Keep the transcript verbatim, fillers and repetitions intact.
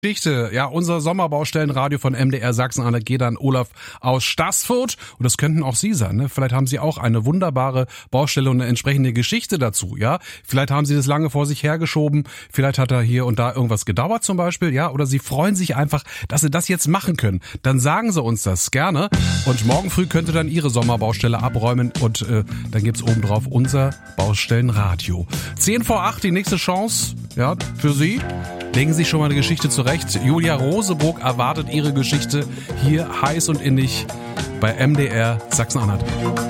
Geschichte, ja, unser Sommerbaustellenradio von M D R Sachsen-Anhalt geht an Olaf aus Staßfurt. Und das könnten auch Sie sein, ne? Vielleicht haben Sie auch eine wunderbare Baustelle und eine entsprechende Geschichte dazu, ja? Vielleicht haben Sie das lange vor sich hergeschoben. Vielleicht hat da hier und da irgendwas gedauert zum Beispiel, ja? Oder Sie freuen sich einfach, dass Sie das jetzt machen können. Dann sagen Sie uns das gerne. Und morgen früh könnte dann Ihre Sommerbaustelle abräumen und äh, dann gibt's obendrauf unser Baustellenradio. Zehn vor acht, die nächste Chance, ja, für Sie. Legen Sie sich schon mal eine Geschichte zurecht. Julia Roseburg erwartet ihre Geschichte hier heiß und innig bei M D R Sachsen-Anhalt.